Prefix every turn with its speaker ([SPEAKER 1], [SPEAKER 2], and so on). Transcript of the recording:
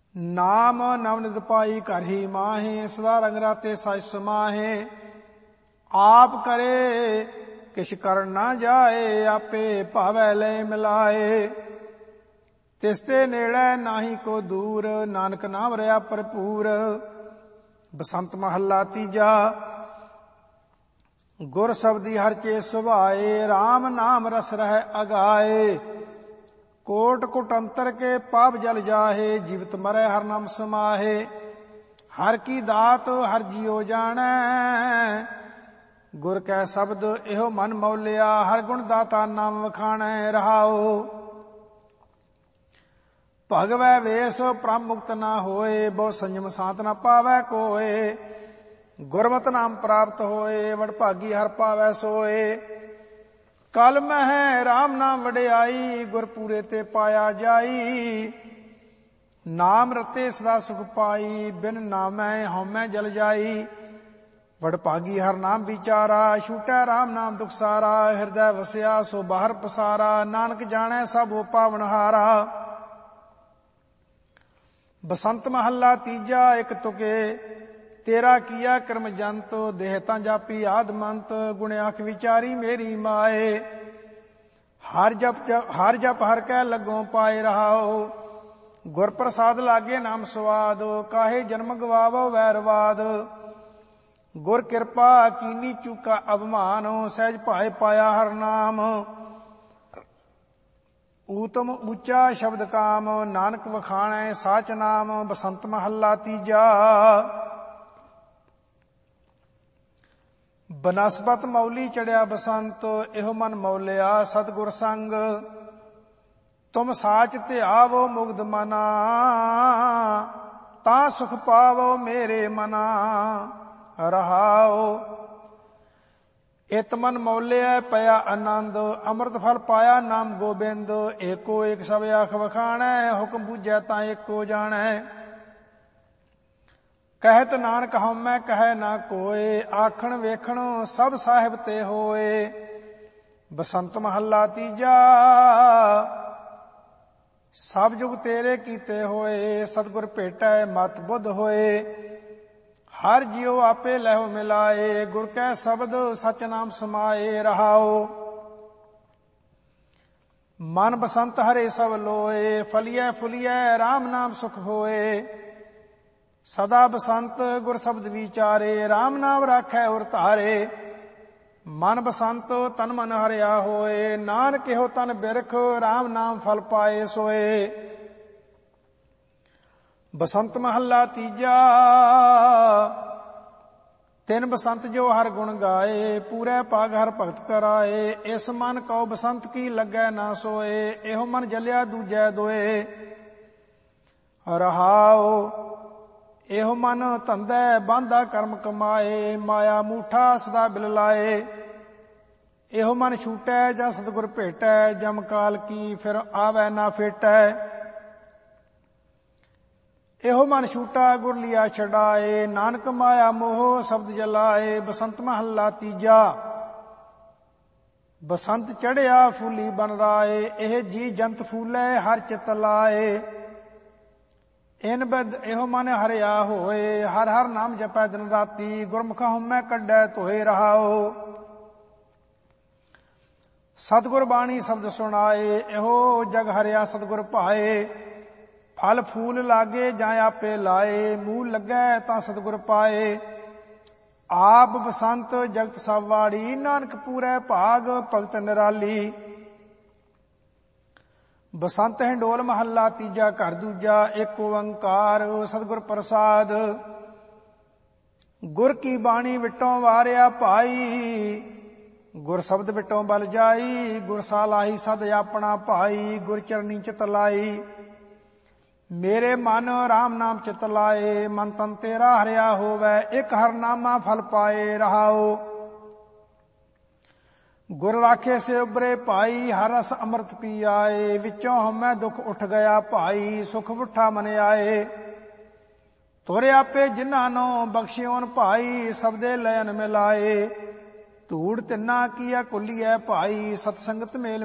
[SPEAKER 1] ਨਾਮ ਨਵਨਿਤ ਪਾਈ ਘਰ ਹੀ ਮਾਹੇ, ਸਦਾ ਰੰਗ ਰਾਤੇ ਸਚ ਸਮਾਹੇ। ਆਪ ਕਰੇ ਕਿਛ ਕਰਨ ਨਾ ਜਾਏ, ਆਪੇ ਭਾਵੈ ਲੈ ਮਿਲਾਏ। ਤਿਸਤੇ ਨੇੜੇ ਨਾਹੀ ਕੋ ਦੂਰ, ਨਾਨਕ ਨਾਮ ਰਿਆ ਭਰਪੂਰ। ਬਸੰਤ ਮਹੱਲਾ ਤੀਜਾ। ਗੁਰ ਸ਼ਬਦੀ ਹਰ ਚੇ ਸੁਭਾਏ, RAM ਨਾਮ ਰਸ ਰਹਿ ਅਗਾਏ। ਕੋਟ ਕੁਟੰਤਰ ਕੇ ਪਾਪ ਜਲ ਜਾਹੇ, ਜੀਵਤ ਮਰੈ ਹਰ ਨਾਮ ਸਮਾਹੇ। ਹਰ ਕੀ ਦਾਤ ਹਰ ਜੀਉ ਜਾਣੈ, ਗੁਰ ਕੈ ਸ਼ਬਦ ਇਹੋ ਮਨ ਮੌਲਿਆ। ਹਰ ਗੁਣ ਦਾਤਾ ਨਾਮ ਵਖਾਣੈ ਰਹਾਉ। ਭਗਵੈ ਵੇਸ ਪ੍ਰਮ ਮੁਕਤ ਨਾ ਹੋਏ, ਬਹੁ ਸੰਜਮ ਸਾਤ ਨਾ ਪਾਵੈ ਕੋਏ। ਗੁਰਮਤਿ ਨਾਮ ਪ੍ਰਾਪਤ ਹੋਏ, ਵਡਭਾਗੀ ਹਰ ਪਾਵੈ ਸੋਏ। ਕਲ ਮਹਿ RAM ਨਾਮ ਵਡਿਆਈ, ਗੁਰ ਪੂਰੇ ਤੇ ਪਾਇਆ ਜਾਈ। ਨਾਮ ਰਤੇ ਸਦਾ ਸੁਖ ਪਾਈ, ਬਿਨ ਨਾਮੈ ਹਉਮੈ ਜਲ ਜਾਈ। ਵਡਭਾਗੀ ਹਰ ਨਾਮ ਵਿਚਾਰਾ, ਛੂਟੈ RAM ਨਾਮ ਦੁਖ ਸਾਰਾ। ਹਿਰਦੈ ਵਸਿਆ ਸੋ ਬਾਹਰ ਪਸਾਰਾ, ਨਾਨਕ ਜਾਣੈ ਸਭ ਓ ਪਾਵਨਹਾਰਾ। ਬਸੰਤ ਮਹੱਲਾ ਤੀਜਾ। ਇੱਕ ਤੁਕੇ ਤੇਰਾ ਕੀਆ ਕਰਮ ਜੰਤ, ਦੇਹ ਤਾਂ ਜਾਪੀ ਆਦਮੰਤ। ਗੁਣ ਆਖ ਵਿਚਾਰੀ ਮੇਰੀ ਮਾਏ, ਹਰ ਜਪ ਹਰ ਕੈ ਲੱਗੋਂ ਪਾਏ ਰਹਾਓ। ਗੁਰ ਪ੍ਰਸਾਦ ਲਾਗੇ ਨਾਮ ਸਵਾਦ, ਕਾਹੇ ਜਨਮ ਗਵਾਵੋ ਵੈਰਵਾਦ। ਗੁਰ ਕਿਰਪਾ ਕੀਨੀ ਚੂਕਾ ਅਭਮਾਨ, ਸਹਿਜ ਭਾਏ ਪਾਇਆ ਹਰ ਨਾਮ। ਊਤਮ ਉੱਚਾ ਸ਼ਬਦ ਕਾਮ, ਨਾਨਕ ਵਖਾਣੈ ਸਾਚ ਨਾਮ। ਬਸੰਤ ਮਹੱਲਾ ਤੀਜਾ। ਬਨਸਪਤ ਮੌਲੀ ਚੜਿਆ ਬਸੰਤ, ਇਹੋ ਮਨ ਮੌਲਿਆ ਸਤਿਗੁਰ ਸੰਗ। ਤੁਮ ਸਾਚ ਧਿਆਵੋ ਮੁਗਧ ਮਨਾ, ਤਾਂ ਸੁਖ ਪਾਵੋ ਮੇਰੇ ਮਨਾ ਰਹਾਓ। ਇਤ ਮਨ ਮੌਲਿਆ ਪਿਆ ਆਨੰਦ, ਅੰਮ੍ਰਿਤ ਫਲ ਪਾਇਆ ਨਾਮ ਗੋਬਿੰਦ। ਏਕੋ ਏਕ ਸਭ ਆਖ ਵਖਾਣੈ, ਹੁਕਮ ਬੁਝੈ ਤਾਂ ਏਕੋ ਜਾਣੈ। ਕਹਿਤ ਨਾਨਕ ਹਉਮੈ ਕਹੈ ਨਾ ਕੋਏ, ਆਖਣ ਵੇਖਣ ਸਭ ਸਾਹਿਬ ਤੇ ਹੋਏ। ਬਸੰਤ ਮਹੱਲਾ ਤੀਜਾ। ਸਭ ਜੁਗ ਤੇਰੇ ਕੀਤੇ ਹੋਏ, ਸਤਿਗੁਰ ਭੇਟੈ ਮਤ ਬੁੱਧ ਹੋਏ। ਹਰ ਜੀਉ ਆਪੇ ਲਹਿਉ ਮਿਲਾਏ, ਗੁਰ ਕੈ ਸ਼ਬਦ ਸਚ ਨਾਮ ਸਮਾਏ ਰਹਾਉ। ਮਨ ਬਸੰਤ ਹਰੇ ਸਭ ਲੋਏ, ਫਲੀਐ ਫੁਲੀਐ RAM ਨਾਮ ਸੁਖ ਹੋਏ। ਸਦਾ ਬਸੰਤ ਗੁਰ ਸ਼ਬਦ ਵਿਚਾਰੇ, RAM ਨਾਮ ਰਾਖੈ ਉਰ ਧਾਰੇ। ਮਨ ਬਸੰਤ ਤਨ ਮਨ ਹਰਿਆ ਹੋਏ, ਨਾਨਕ ਇਹੋ ਤਨ ਬਿਰਖ RAM ਨਾਮ ਫਲ ਪਾਏ ਸੋਏ। ਬਸੰਤ ਮਹੱਲਾ ਤੀਜਾ। ਤਿਨ ਬਸੰਤ ਜੋ ਹਰ ਗੁਣ ਗਾਏ, ਪੂਰੇ ਭਾਗ ਹਰ ਭਗਤ ਕਰਾਏ। ਇਸ ਮਨ ਕਉ ਬਸੰਤ ਕੀ ਲੱਗੈ ਨਾ ਸੋਏ, ਇਹੋ ਮਨ ਜਲਿਆ ਦੂਜੈ ਦੋਏ ਰਹਾਉ। ਇਹੋ ਮਨ ਧੰਦੈ ਬਾਂਧਾ ਕਰਮ ਕਮਾਏ, ਮਾਇਆ ਮੂਠਾ ਸਦਾ ਬਿਲ ਲਾਏ। ਇਹੋ ਮਨ ਛੂਟੈ ਜਾਂ ਸਤਿਗੁਰ ਭੇਟੈ, ਜਮ ਕਾਲ ਕੀ ਫਿਰ ਆਵੈ ਨਾ ਫੇਟੈ। ਇਹੋ ਮਨ ਛੂਟਾ ਗੁਰ ਲਿਆ ਛਡਾਏ, ਨਾਨਕ ਮਾਇਆ ਮੋਹ ਸ਼ਬਦ ਜਲਾਏ। ਬਸੰਤ ਮਹੱਲਾ ਤੀਜਾ। ਬਸੰਤ ਚੜਿਆ ਫੂਲੀ ਬਨ ਰਾਏ, ਇਹ ਜੀ ਜੰਤ ਫੂਲੇ ਹਰ ਚਿਤ ਲਾਏ। ਇਨ ਬਦ ਇਹੋ ਮਨ ਹਰਿਆ ਹੋਏ, ਹਰ ਹਰ ਨਾਮ ਜਪੈ ਦਿਨ ਰਾਤੀ। ਗੁਰਮੁਖ ਹਉਮੈ ਕੱਢੈ ਧੋਏ ਰਹਾਉ। ਸਤਿਗੁਰ ਬਾਣੀ ਸ਼ਬਦ ਸੁਣਾਏ, ਇਹੋ ਜਗ ਹਰਿਆ ਸਤਿਗੁਰ ਭਾਏ। ਫਲ ਫੂਲ ਲਾਗੇ ਜਾਂ ਆਪੇ ਲਾਏ, ਮੂਲ ਲੱਗੈ ਤਾਂ ਸਤਿਗੁਰ ਪਾਏ। ਆਪ ਬਸੰਤ ਜਗਤ ਸਭ ਵਾੜੀ, ਨਾਨਕ ਪੂਰੈ ਭਾਗ ਭਗਤ ਨਿਰਾਲੀ। ਬਸੰਤ ਹਿੰਡੋਲ ਮਹੱਲਾ ਤੀਜਾ। ਘਰ ਦੂਜਾ। ਏਕ ਓੰਕਾਰ ਸਤਿਗੁਰ ਪ੍ਰਸਾਦ। ਗੁਰ ਕੀ ਬਾਣੀ ਵਿਟੋਂ ਵਾਰਿਆ ਭਾਈ, ਗੁਰ ਸ਼ਬਦ ਵਿਟੋਂ ਬਲ ਜਾਈ। ਗੁਰ ਸਾਲਾਹੀ ਸਦ ਆਪਣਾ ਭਾਈ, ਗੁਰ ਚਰਨੀ ਚਿਤ ਲਾਈ। ਮੇਰੇ ਮਨ RAM ਨਾਮ ਚਿਤ ਲਾਏ, ਮਨ ਤਨ ਤੇਰਾ ਹਰਿਆ ਹੋਵੈ। ਇੱਕ ਹਰ ਨਾਮਾ ਫਲ ਪਾਏ ਰਹਾਉ। ਗੁਰ ਰਾਖੇ ਸੇ ਉਬਰੇ ਭਾਈ, ਹਰ ਰਸ ਅੰਮ੍ਰਿਤ ਪੀ ਆਏ। ਵਿੱਚੋਂ ਹਉਮੈ ਦੁਖ ਉੱਠ ਗਿਆ ਭਾਈ, ਸੁਖ ਉਠਾ ਮਨ ਆਏ। ਤੁਰ ਆਪੇ ਜਿਨ੍ਹਾਂ ਨੂੰ ਬਖਸ਼ਿਓਨ ਭਾਈ, ਸਬਦੇ ਲੈਨ ਮਿਲਾਏ। ਧੂੜ ਤਿੰਨਾ ਕੀਆ ਕੁਲੀਐ ਭਾਈ, ਸਤ ਸੰਗਤ ਮੇਲ